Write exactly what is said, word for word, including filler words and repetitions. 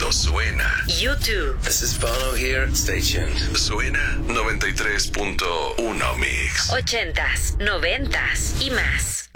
radio suena. YouTube. This is Bono here. Stay tuned. Suena noventa y tres punto uno Mix. Ochentas, noventas y más.